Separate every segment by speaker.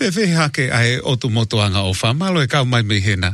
Speaker 1: Pe hake ai o tu motoanga o wha. Malo e kau mai me hena.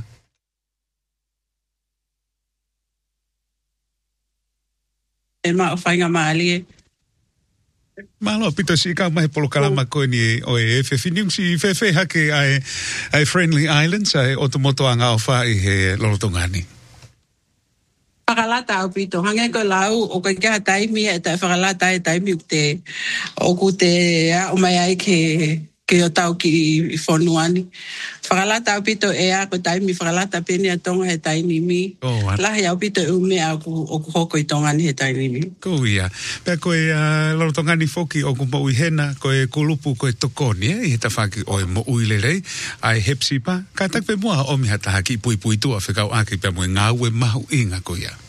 Speaker 2: E ma o whainga maali e.
Speaker 1: Malo pito si kau mai polo kalama koe ni o e whiniung si fe hake ai Friendly Islands ai o tu motoanga o wha i he lorotongani.
Speaker 2: Whakalata au pito. Hange ko lau o ka kia taimi e tai whakalata e taimi u te o ku te o mai ai ke o tau ki whonuani. Whakalata au pito e a ko taimi whakalata pene a tonga he taini mi. Lahi au pito e ume a o ku hoko i tongani he taini mi.
Speaker 1: Ko ia. Pea koe lorotongani foki o ku mo hena koe kulupu koe tokoni i he tawhaki o e mo uilelei ai hepsipa. Ka tak pe mua o mi hata haki pui tua whikau ake pea mo ngā ue mahu inga ko ia.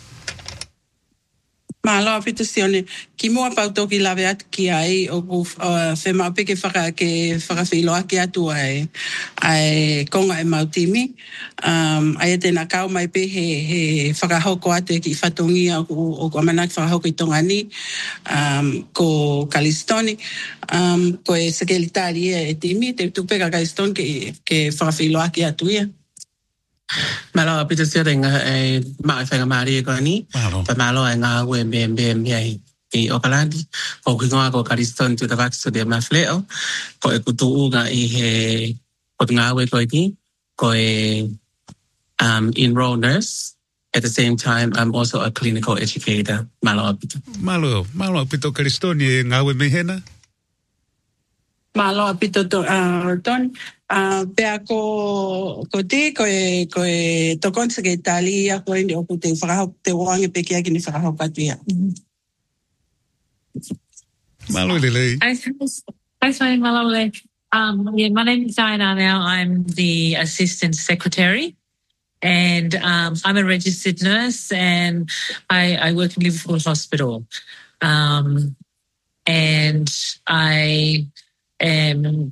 Speaker 2: Mahalo pito sione ki mua pautoki lawe atu ki ai o ku whema peke whakawhiloa ki atu ai konga e mautimi. Ai e tēnā kau mai pe he whakahoko atu e ki whatongia o amanaki whakahoko i tongani ko Kalistoni. Ko e sekelitari e timi te tupeka Kalistoni ke whakawhiloa ki atu ia.
Speaker 3: Malo pito siya nga ay maifanga mari ko ni. Malo ay nga we bem ay Okalandi. Ko kinga ko Kariston to the vax to the mafleo. Ko e kutu nga he ko nga we ko ni. Ko e enrolled nurse. At the same time, I'm also a clinical educator. Malo pito.
Speaker 1: Malo pito Kariston ye nga we mehena.
Speaker 2: Malo pito ton. Pea ko te tokon sa Italia ko hindi o te whakahok te wangi pe kia kini whakahok atu ia.
Speaker 1: Malolele.
Speaker 4: Hi, Malole. My name is Diana now. I'm the assistant secretary and I'm a registered nurse and I work in Liverpool Hospital. And I am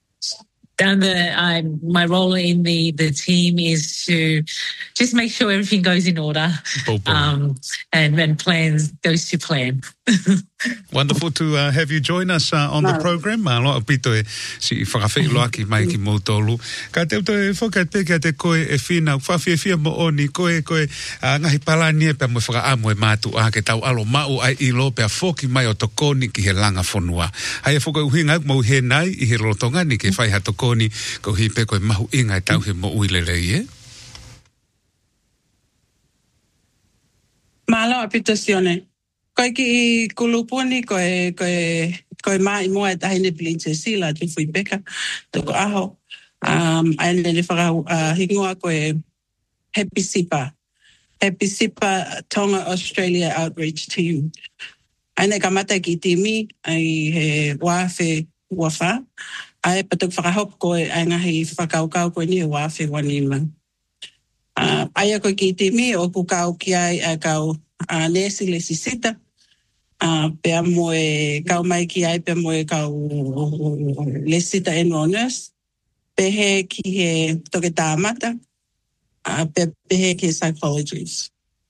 Speaker 4: my role in the team is to just make sure everything goes in order and plans goes to plan.
Speaker 1: Wonderful to have you join us on the program. Loa pito e si whakawhiloa ki mai ki mōtolu. Ka te uto e whakat peke te koe e whina, whawhia mo oni, koe ngahi palani e pia mo whakaamu e mātu a ke tau alo mau ai ilo pia whoki mai o tokoni ki he langa whonua. Hai e whoka uhinga mau he nai i he rotongani ke whai ha tokoni ko hi pe koe mahu inga e tau he mo uilelei e.
Speaker 2: Malo pito sione. Koe ki kulupuni koe mai mua e tahine pilinse sila tu fui beka toko aho. Aine le whaka hingoa koe Happy Sipa Tonga Australia Outreach Team. Aine kamata ki timi ai he wafe wafa. Ai patuk whakahop koe ai ngahi whakaukau koe ni e wafe wanima. Ai koe ki timi o kukau ki ai a kau nesi le sisita. Pea moe kau mai ki ai, pea moe kau lesita enrollers. Pehe ki he toke tāmata. Pehe ki he psychologies.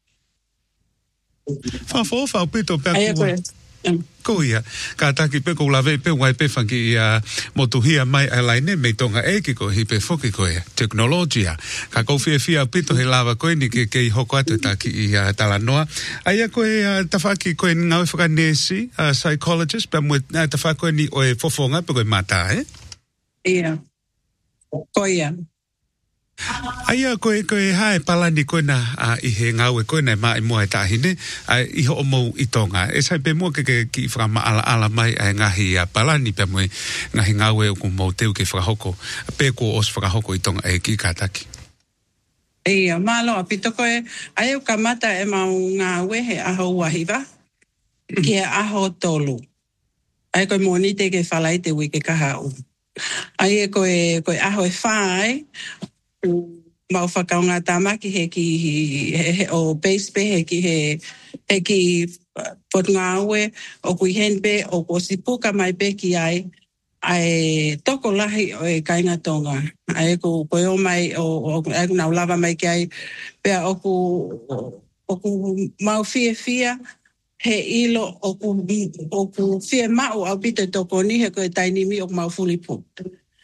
Speaker 1: Whao pito pea kua. Ko ia, ka taki pe ko lawe pe wai pe whanki i motuhia mai alaine me tonga eki ko hipe whoki koe, teknologia. Ka kou fia pito he lawa koe ni ke i hoko atu taki i talanoa. Aia koe tawhaki koe ngau whakanesi, psychologist, pe mwe tawhaki koe ni oe fofonga pe koe mata,
Speaker 2: Ia, ko ia.
Speaker 1: Aia koe hae palani koe na i he ngau e koe na mai mua e tahine i ho o mou i tonga. E sai pe mua ke ki whakama ala mai ai ngahi palani pe mui ngahi ngau e ku mou teu ke whakahoko. Pe ko os whakahoko i tonga e ki kātaki.
Speaker 2: Ia, malo apito koe ai o kamata e mau ngau e he aho wahiva ki he aho tolu. Ai koe moni te ke whalai te wike kahau. Ai koe aho e whai mau whakaunga tamaki he o base pe he ki pot ngawe o kui henpe o ko sipuka mai pe ki ai toko lahi o e kainga tonga. Ai ko koe o mai o nau lava mai ki ai pea o ku mau fia he ilo o ku fia mau au pite toko ni he koe tainimi o mau fulipu.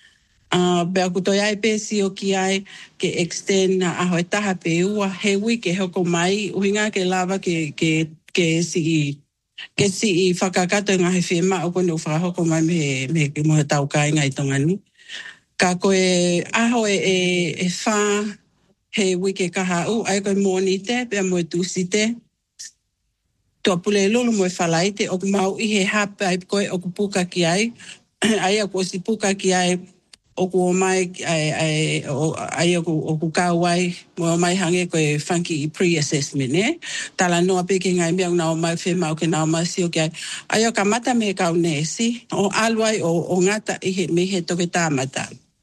Speaker 2: Bea kuto ai pesi o ki ai ke extend na aho e taha pe ua he wiki hoko mai uhinga ke lava ke si i whakakato ngā he whiema o kone u whakahoko mai me ke moha tau kai ngai tongani. Ka koe aho e wha he wiki kaha u ai koe mōni te pia mo e tūsi te. Tua pule lulu mo e whalaite o mau i he hapa ai koe o puka ki ai. Ai a ko si puka ki ai o ku mai ai o ku kawai mo mai hange ko funky pre-assessment tala no peke ngai me na mai fe mau ke na mai si o ke ai o kamata me ka unesi o alwai o ngata I he me he to ke tamata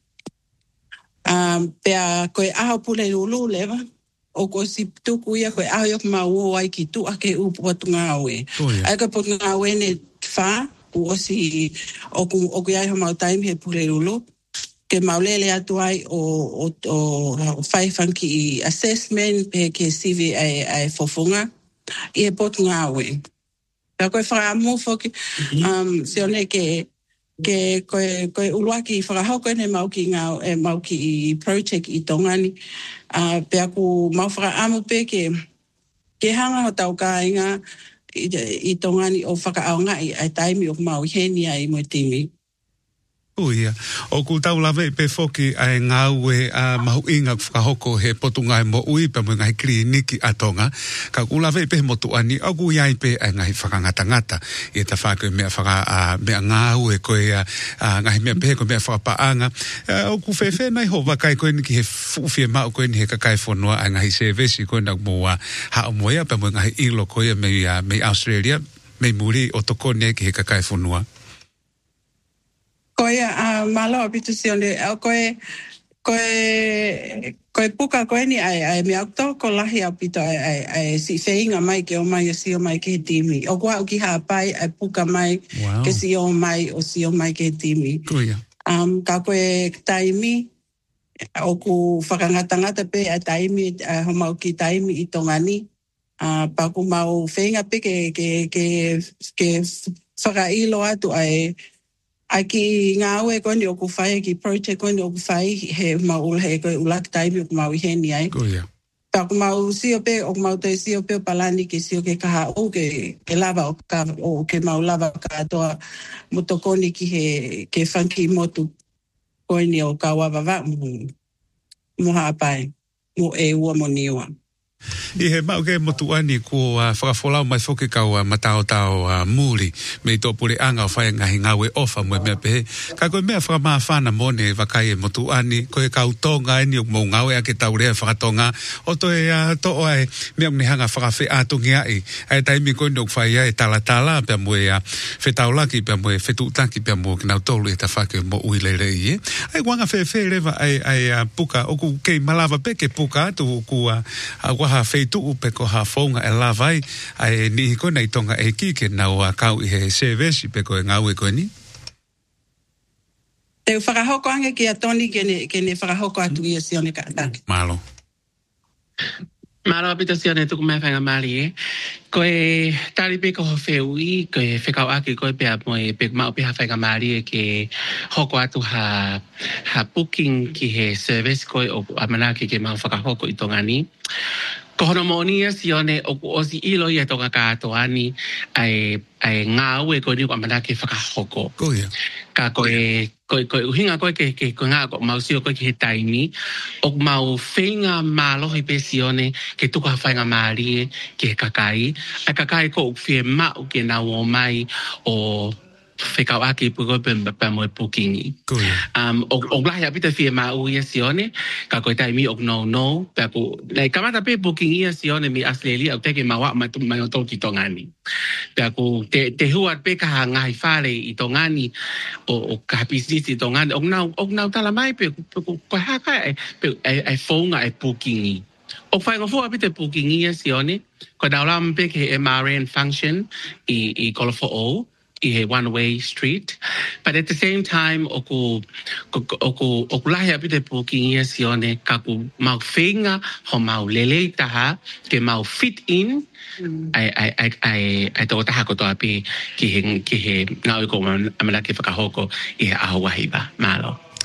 Speaker 2: pea ko aho pule lulu leva o ko si tuku ia ko aho yo mau ai ki tu ake u potunga we ai ko potunga we ne fa o si o ku ai ho mau time he pule lulu ke maulele atu ai o fai funky assessment pe ke CV ai fofunga I pot ngawe. Ka koe whaamu foki se one ke koe uluaki whakahoko ne mau ki ngau e mau ki project I tongani pe aku mau whaamu pe ke hanga ho tau kāinga I tongani o whakaaonga ai taimi o mau heni ai mo timi.
Speaker 1: Uia, o ku tau lawe pe foki ai ngā ue mahu inga whakahoko he potunga mo ui pa mo ngai kliniki atonga. Ka ku lawe pe motuani, o ku iai pe ai ngai whakangata-ngata. I ta whake mea mea ngā ue koe ngai mea pe koe mea whakapaanga. O ku whewhe nai ho wakai koe ni ki he fuwhia mao koe ni he kakai whanua ai ngai sevesi koe na mo hao moia pa mo ngai ilo koe mei Australia, mei muri o toko ne ki he kakai whanua.
Speaker 2: Koe malo pitu sione koe puka koe ni ai me auto ko lahi apito ai si feinga mai ke o mai si o mai ke timi o kwa ki ha pai ai puka mai ke si o mai ke timi ka koe taimi o ku whakangata pe a taimi ho mau ki taimi I tongani pa ku mau feinga pe ke whakailo atu ai Aki ngawe ko ni o ku whai ki project ko ni o ku whai he mau he ko ulak taimi o ku mau he ni ai. Pa ku mau sio pe o ku mau te sio pe palani ki sio ke kaha o ke lava o ke mau lava ka toa motokoni ki he ke funky motu ko ni o ka wawawa mo hapai mo e ua mo niwa.
Speaker 1: I he mau ke motuani ko whakafolau mai whoke kau matao muri me tō pure anga o whai ngahi ngawe ofa mo mea pehe. Ka koe mea whakamawhana mone wakai e motuani koe kau tonga eni o mou ngawe ake taurea whakatonga o to e to oai mea mnehanga whakawhi atungi ai ai taimi koe nok whai ai talatala pia mo e whetaulaki pia mo e whetutaki pia mo kinau tolu e ta whake mo uilere i ai wanga whewhe rewa ai puka o ku kei malawa peke puka atu ku waha feitu upe ko ha fonga e lavai ai ni ko nei tonga e kike na o kau I he sevesi pe ko ngau e ko ni
Speaker 2: te whakahoko ange ki a Tony ke ne whakahoko atu I a sione ka ataki
Speaker 1: malo
Speaker 3: apita sione tuku mea whanga mari koe tari pe ko ho wheui koe whekau aki koe pia moe pe mau pe ha whanga mari ke hoko atu ha booking ki he service koe o amanaki ke mau whakahoko I tongani ko hono monia sione o osi ilo ia tonga katoani ai ngā ue ko ni ko amanaki whakahoko ka koe uhinga koe ke ngā ko mau sio koe ki he taimi o mau whenga mālohi pe sione ke tuka whainga mārie ke kakai ai kakai ko uwhie mau ke nā o mai o whekau aki puko pa moe pukingi. O glahi apita whie mau ia sione, ka koe taimi o no, paku, nei kamata pe pukingi ia sione mi Australia au teke mawa mai o tōki tongani. Paku, te huat pe kaha ngahi whare I tongani, o kaha business I tongani, o nau tala mai pe, koe haka ai whaunga ai pukingi. O whainga fua apita pukingi ia sione, koe naulam pe ke MRN function I Kolofo I he one-way street. But at the same time, oku lahi apite puking ia sione kaku mau whenga ho mau lele taha ke mau fit in ai tō taha koto api ki he ngau ko amana ke whakahoko I he aho wahiba. Malo.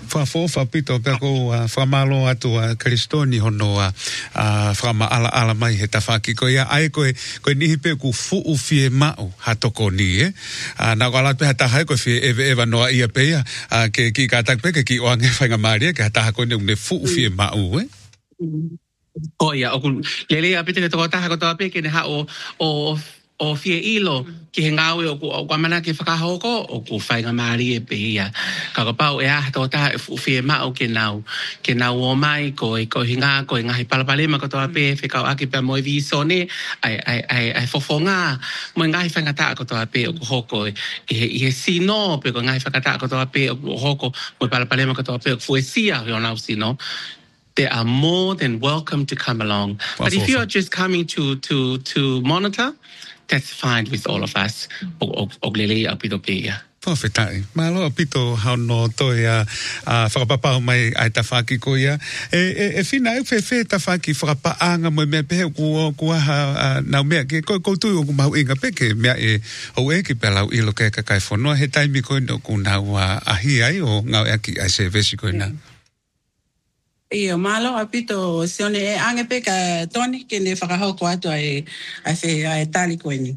Speaker 1: Fa pito peko famalo atu Kristoni hono fama ala mai he tafaki ko ia ai ko nihi pe ku fu fie mau hatoko ni na wala pe hata hai ko fie eva no ia pe ke ki ka tak pe ke ki oange fanga maria ke hata ko ne fu fie mau
Speaker 3: o ia o lele apite ke to ta ko to pe ke ne ha o fie ilo ki he ngawe o kwamana ke whakahoko o ku whainga maari e pehia. Ka pau e ahto ta fie mao ke nau o mai ko hinga ko ngahi palapalema ko toa pe whikau ake pe moe visone ai fofonga mo ngahi whangata ko toa pe o ku hoko i he sino pe ko ngahi whangata ko toa pe o ku hoko mo palapalema ko toa pe o ku fuesia o nau sino. They are more than welcome to come along. But if you are just coming to monitor, that's fine with all of us. Oglele apito pia.
Speaker 1: Perfectai. Malo apito how no toya whakapapa mai ai tawhaki ko ia. E whina e whewhe tawhaki whakapaanga mo mea pehe kua nau mea ke koutu o kumau inga peke mea e o e ki pelau ilo ke kakai whanua he taimi ko ino ku nau ahi ai o ngau e aki ai se vesi ko ina.
Speaker 2: Iyo malo apito sione e ange pe ka toni ke ne whakahoko atu ai tali ko ini.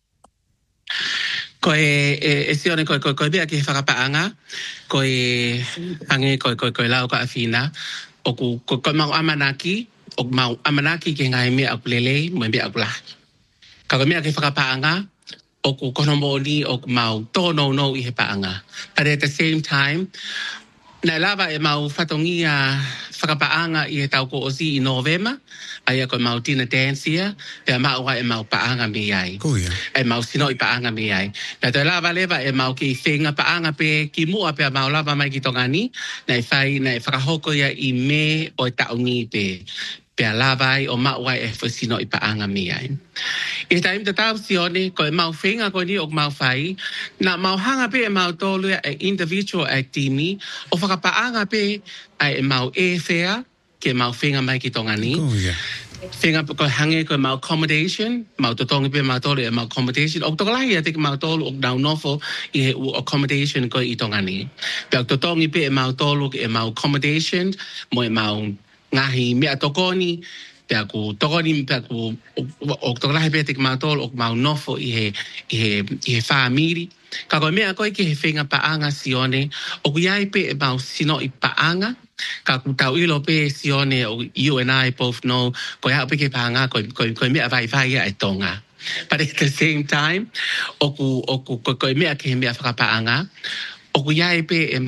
Speaker 3: Ko e sione ko bea ki whakapaanga ko e ange ko lau ka awhina o ko mau amanaki o mau amanaki ke ngai mea akulele mo mea akulahi. Ka mea ki whakapaanga o ku konomoni o mau tono no I he paanga. But at the same time na lava e mau whatongia whakapaanga I he tau ko osi I Novema, ai ko mau tina dansia, pe mau e mau paanga me ai. E mau sino I paanga me ai. Na te lava leva e mau ki whenga paanga pe ki mua pe mau lava mai ki tongani, na I whai na whakahoko ia I me o e taungi pe. Pe lava o mau e whasino I paanga me ai. I taim te tau sione, ko e mau whenga ko ni o mau whai, na mau hanga pe e mau tolu e individual actimi, o whakapaanga pe e mau e whea, ke mau whenga mai ki tongani. Whenga ko hange ko mau accommodation, mau totongi pe mau tolu e mau accommodation, o tokalahi a te mau tolu o nau nofo I he accommodation ko I tongani. Pe o totongi pe e mau tolu e mau accommodation, mo e mau ngahi mea tokoni, pe aku tokoni pe aku o tokalahi pe te mau tolu o mau nofo I he whaamiri. Ka koe mea koe ki he whenga paanga sione, o kuiai pe e mau sino I paanga, ka ku tau ilo pe sione, you and I both know, koe hao pe ke paanga, koe mea vai e tonga. But at the same time, o koe mea ke he mea whakapaanga, o kuiai pe e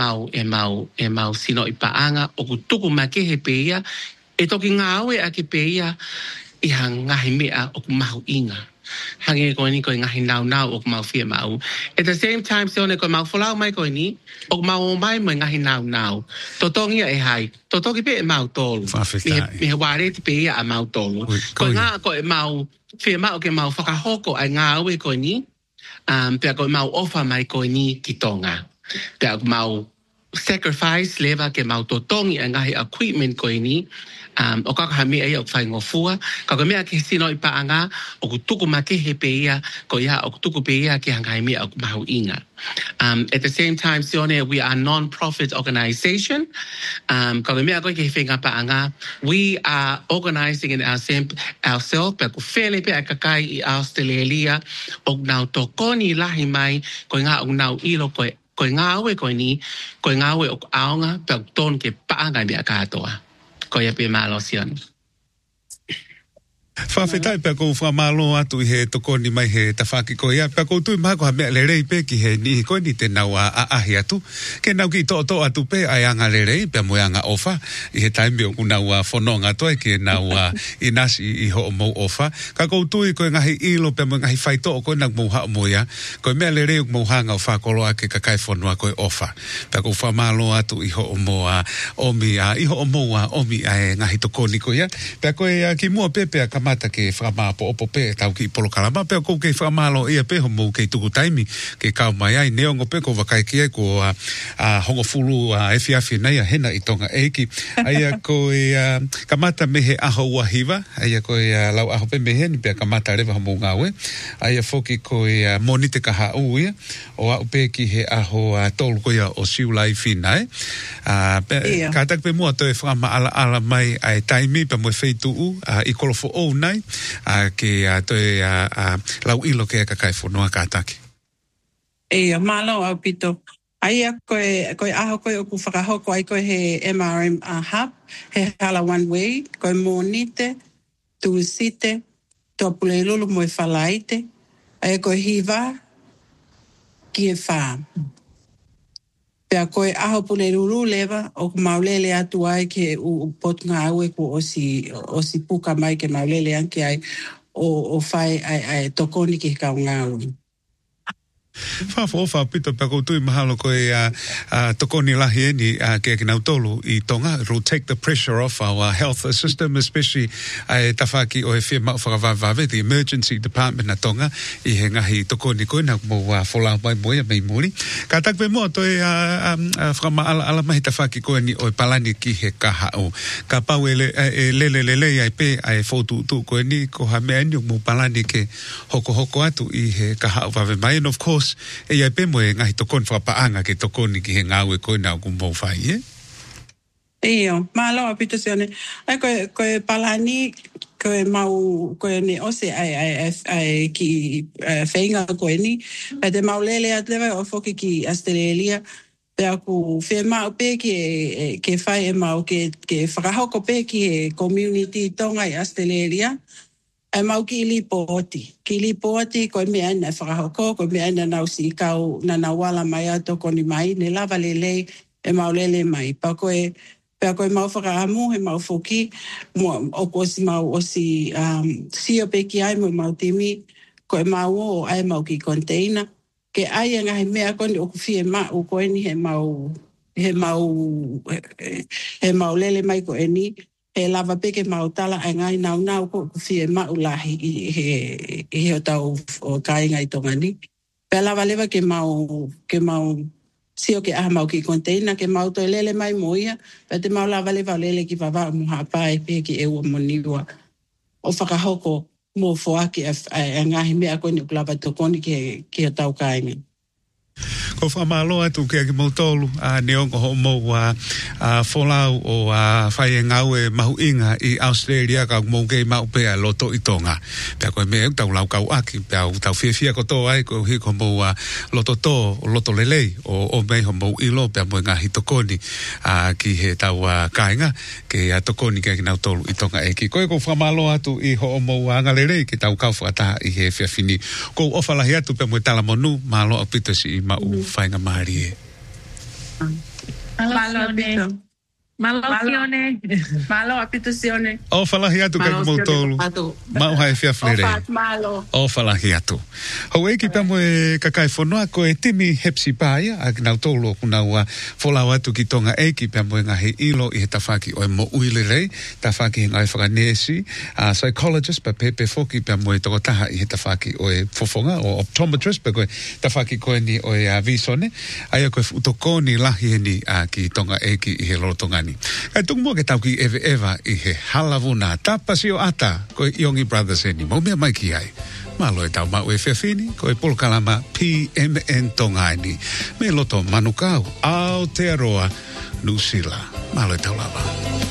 Speaker 3: mau sino I paanga, o ku tuku ma ke he pe ia, e toki ngā aue a ke pe ia, I ha ngahi mea o ku mahu inga. Hange ko ni ko ngahi nau o mau fia mau. At the same time sione ko mau folau mai ko ni o mau mai mo ngahi nau. Totongi e hai. Totoki pe e mau tolu. Me ware te pe a mau tolu. Ko nga ko e mau fia mau ke mau whakahoko ai ngā aue ko ni. Pe ko mau ofa mai ko ni ki tonga. Pe mau sacrifice leva ke mau totongi a ngahi equipment ko ni. O kaka mea ia o whai ngofua, kaka mea ke sino I paanga, o kutuku ma ke he pe ia, ko ia o kutuku pe ia ke hangai mea o mahu inga. At the same time, sione, we are a non-profit organization. Kaka mea koe ke he whenga paanga, we are organizing in ourselves, pe ku whele pe a kakai I Australia, o nau tokoni lahi mai, ko ngā o nau ilo koe ngā aue koe ni, koe ngā aue o aonga, pe o ton ke paanga mea katoa. Ko ia pe malo sian.
Speaker 1: Whawhetai pia kou whamalo atu I he tokoni mai he tawhaki ko ia. Pia kou tui maha ko ha mea lerei pe ki he nihi koe ni te nau a ahi atu. Ke nau ki to atu pe ai anga lerei pia mo anga ofa. I he taimi o ku nau whanonga toi ke nau inasi I ho o mou ofa. Ka kou tui koe ngahi ilo pia mo ngahi whaito o koe nau mou hao mo ia. Koe mea lerei o mou hanga o whakolo ake kakai whanua koe ofa. Pia kou whamalo atu I ho o mo omi I ho o mou omi ai ngahi tokoni ko ia. Pia koe ki mua pepe ka kamata ke whakama po opo pe tau ki polo kalama pe ko ke whakamalo ia pe homo ke tuku taimi ke kau mai ai neongo pe ko wakai ki ai ko hongo fulu efiafi nei a hena i tonga eiki aia ko kamata mehe aho wahiva aia ko lau aho pe mehe ni pe kamata rewa homo ngawe aia foki ko monite kaha uia o au pe ki he aho tolu ko ia o siulai finai katak pe mua to e whakama ala mai ai taimi pa mo feitu i kolofo o nai ke to lau ilo ke kakai fonoa kataki
Speaker 2: malo au pito aia koe aho koe o ku whakahoko ai koe he MRM hub he hala one way koe monite tuusite to pulelulu mo e whalaite aia koe hiva ki e wha pea koe aho pulelulu lewa o ku maulele atu ai ke u potunga au e ku osi puka mai ke maulele anki ai o whai ai tokoni ki kau ngau
Speaker 1: Wha pito pa koutu I mahalo koe tokoni lahi eni ke kinau tolu I tonga. It will take the pressure off our health system, especially tawhaki o he whia mau whakawawave, the emergency department na tonga I he ngahi tokoni koe na mo wholau mai moia mei muri. Ka takwe moa toi whakama ala mahi tawhaki koe ni o palani ki he kaha o. Ka pau e lele ai pe ai whotu tu koe ni ko ha mea ni mo palani ke hoko atu I he kaha o wave mai. And of course e ia pe mo e ngahi tokoni whapaanga ke tokoni ki he ngāwe koe nā kumou whai,
Speaker 2: Iyo, malo apito sione. Ai koe palani, koe mau, koe ni ose ai ki whainga koe ni. Pai te maulele atlewa o whoki ki Australia. Pea ku whea mau pe ke whai e mau ke whakahoko pe ki he community tonga I Australia. Ai mau ki Lipoti, koe mea ina whakahoko, koe mea ina nau si kau na wala mai ato koni mai, ne lava lelei e mau lele mai. Pea koe mau whakaamu, he mau whoki, o kosi mau osi sio pe ki ai mo mau timi, koe mau o ai mau ki container. Ke ai ngahi mea koni o kuwhie mau koe ni he mau lele mai koe ni, e lava peke mau tala ai ngai nau ko fie mau lahi he o tau o kainga I tonga ni. Pe lava lewa ke mau sio ke aha mau ki container ke mau toi lele mai moia. Pe te mau lava lewa lele ki wawa muha pae pe ki e ua moniwa. O whakahoko mo foaki a ngahi mea koe ni ukulava tokoni ke o tau kainga.
Speaker 1: Ko whamalo atu ke aki mautolu neongo ho mo wholau o whae ngau e mahu inga I Australia ka mou kei mau pea loto I tonga. Pea koe me tau lau kau aki, pea tau whiawhia ko tō ai ko hiko mou loto tō, loto lelei o mei ho mou ilo pea mo ngā hitokoni ki he tau kainga ke tokoni ke aki nau tolu I tonga eki. Koe ko whamalo atu I ho mou ngalelei ke tau kau whakataha I he whiawhini. Ko ofalahi atu pea mo tala monu malo a pito si ma u whainga maari e.
Speaker 2: Malo apito sione.
Speaker 1: O whalahi atu kai kumau tolu. Mau hai whiawhere. O whalahi atu. Hau eki pamo e kakai whanua ko e timi hepsi pāia a nau tolu o kunau wholau atu ki tonga eki pamo e ngahi ilo I he tawhaki o e mo uile rei. Tawhaki he ngai whakanesi. Psychologist pa pepe foki pamo e tokotaha I he tawhaki o e fofonga o optometrist pa koe tawhaki koe ni o e visone. Aia koe utokoni lahi ni ki tonga eki I he lorotongani. Kai tungu mo ke tau ki eva I he halavuna tapasi o ata ko Iongi Brothers eni mo mea mai ki ai. Malo e tau mau e whiawhini ko e polokalama PMN Tongaini. Me loto manukau Aotearoa Nusila. Malo e tau lava.